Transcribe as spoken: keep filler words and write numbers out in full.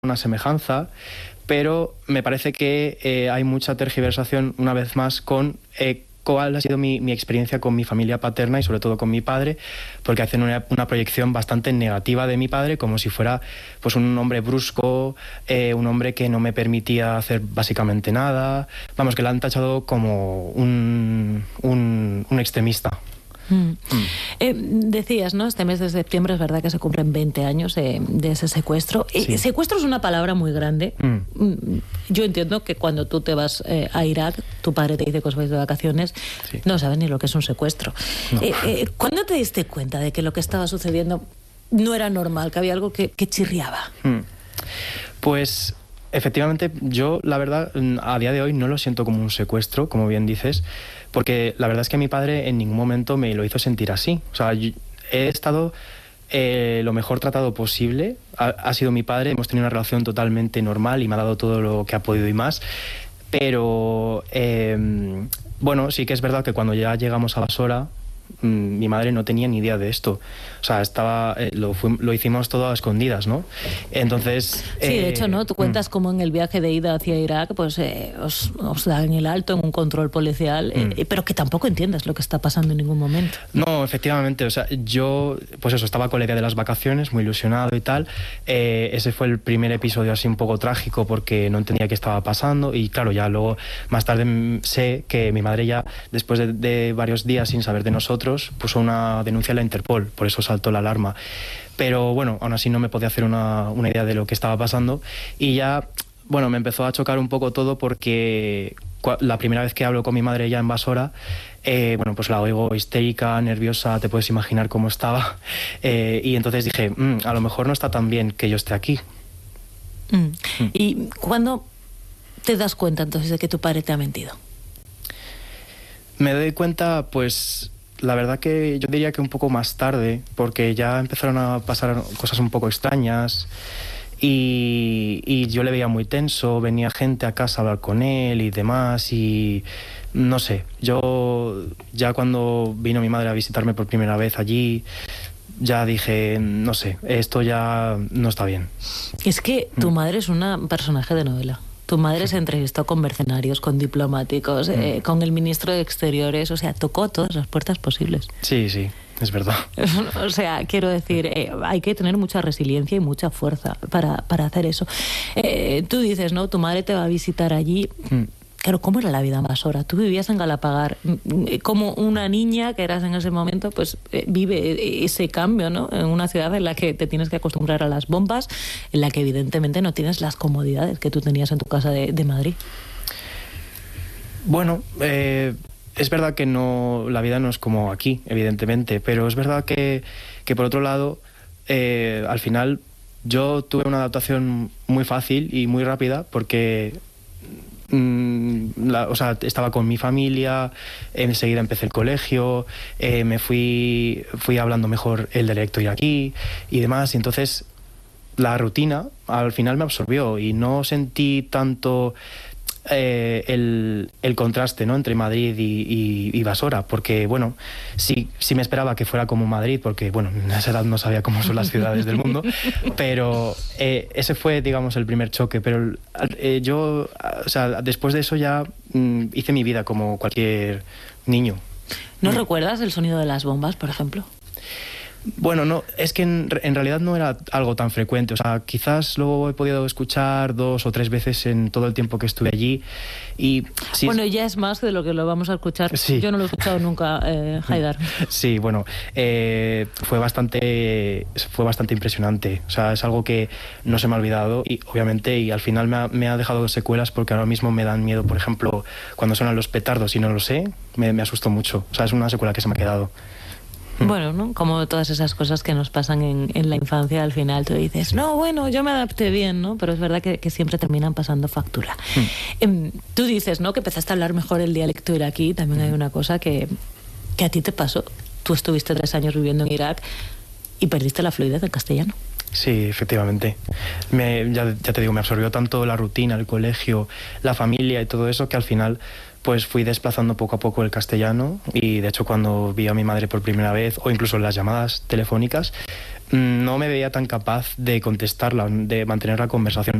una semejanza, pero me parece que eh, hay mucha tergiversación, una vez más, con eh, cuál ha sido mi, mi experiencia con mi familia paterna y sobre todo con mi padre, porque hacen una, una proyección bastante negativa de mi padre, como si fuera pues un hombre brusco, eh, un hombre que no me permitía hacer básicamente nada. Vamos, que la han tachado como un, un, un extremista. Mm. Mm. Eh, decías, ¿no? Este mes de septiembre es verdad que se cumplen veinte años eh, de ese secuestro. Sí. Eh, secuestro es una palabra muy grande. Mm. Yo entiendo que cuando tú te vas eh, a Irak, tu padre te dice que os vais de vacaciones, sí. No sabes ni lo que es un secuestro. No. Eh, eh, ¿Cuándo te diste cuenta de que lo que estaba sucediendo no era normal, que había algo que, que chirriaba? Mm. Pues... efectivamente, yo la verdad a día de hoy no lo siento como un secuestro, como bien dices, porque la verdad es que mi padre en ningún momento me lo hizo sentir así. O sea, yo he estado eh, lo mejor tratado posible, ha, ha sido mi padre, hemos tenido una relación totalmente normal y me ha dado todo lo que ha podido y más, pero eh, bueno, sí que es verdad que cuando ya llegamos a Basora, mi madre no tenía ni idea de esto. O sea, estaba eh, lo, fui, lo hicimos todo a escondidas, ¿no? Entonces... Sí, eh, de hecho, ¿no? Tú cuentas mm. cómo en el viaje de ida hacia Irak, pues eh, os, os dan el alto en un control policial, mm. eh, pero que tampoco entiendes lo que está pasando en ningún momento. No, efectivamente. O sea, yo, pues eso, estaba colega de las vacaciones, muy ilusionado y tal. Eh, ese fue el primer episodio así un poco trágico porque no entendía qué estaba pasando y claro, ya luego, más tarde sé que mi madre ya, después de, de varios días sin saber de nosotros, puso una denuncia a la Interpol, por eso saltó la alarma. Pero bueno, aún así no me podía hacer una, una idea de lo que estaba pasando y ya, bueno, me empezó a chocar un poco todo porque la primera vez que hablo con mi madre ya en Basora, eh, bueno, pues la oigo histérica, nerviosa, te puedes imaginar cómo estaba, eh, y entonces dije, mmm, a lo mejor no está tan bien que yo esté aquí. Mm. Mm. ¿Y cuándo te das cuenta entonces de que tu padre te ha mentido? Me doy cuenta, pues... la verdad que yo diría que un poco más tarde, porque ya empezaron a pasar cosas un poco extrañas y, y yo le veía muy tenso, venía gente a casa a hablar con él y demás y no sé, yo ya cuando vino mi madre a visitarme por primera vez allí, ya dije, no sé, esto ya no está bien. Es que tu madre es un personaje de novela. Tu madre se entrevistó con mercenarios, con diplomáticos, mm. eh, con el ministro de Exteriores, o sea, tocó todas las puertas posibles. Sí, sí, es verdad. O sea, quiero decir, eh, hay que tener mucha resiliencia y mucha fuerza para, para hacer eso. Eh, tú dices, ¿no? Tu madre te va a visitar allí. Mm. Claro, ¿cómo era la vida en Basora? Tú vivías en Galapagar. Como una niña que eras en ese momento, pues eh, vive ese cambio, ¿no? En una ciudad en la que te tienes que acostumbrar a las bombas, en la que evidentemente no tienes las comodidades que tú tenías en tu casa de, de Madrid. Bueno, eh, es verdad que no, la vida no es como aquí, evidentemente, pero es verdad que, que por otro lado, eh, al final yo tuve una adaptación muy fácil y muy rápida porque... La, o sea, estaba con mi familia, enseguida empecé el colegio, eh, me fui, fui hablando mejor el dialecto iraquí y demás, y entonces la rutina al final me absorbió y no sentí tanto eh, el, el contraste, ¿no? Entre Madrid y, y, y Basora, porque bueno, sí, sí me esperaba que fuera como Madrid, porque bueno, en esa edad no sabía cómo son las ciudades del mundo, pero eh, ese fue, digamos, el primer choque, pero eh, yo, o sea, después de eso ya mm, hice mi vida como cualquier niño. ¿No mm. recuerdas el sonido de las bombas, por ejemplo? Bueno, no, es que en, en realidad no era algo tan frecuente, o sea, quizás lo he podido escuchar dos o tres veces en todo el tiempo que estuve allí y... Sí, bueno, ya es más de lo que lo vamos a escuchar, sí. Yo no lo he escuchado nunca, eh, Haidar. Sí, bueno, eh, fue bastante fue bastante impresionante, o sea, es algo que no se me ha olvidado y obviamente y al final me ha, me ha dejado secuelas porque ahora mismo me dan miedo, por ejemplo, cuando suenan los petardos y no lo sé, me, me asustó mucho, o sea, es una secuela que se me ha quedado. Bueno, ¿no? Como todas esas cosas que nos pasan en, en la infancia, al final tú dices, no, bueno, yo me adapté bien, ¿no? Pero es verdad que, que siempre terminan pasando factura. Mm. Eh, tú dices, ¿no? Que empezaste a hablar mejor el dialecto iraquí. También hay una cosa que, que a ti te pasó. Tú estuviste tres años viviendo en Irak y perdiste la fluidez del castellano. Sí, efectivamente. Me, ya, ya te digo, me absorbió tanto la rutina, el colegio, la familia y todo eso que al final pues fui desplazando poco a poco el castellano y de hecho cuando vi a mi madre por primera vez o incluso en las llamadas telefónicas no me veía tan capaz de contestarla, de mantener la conversación.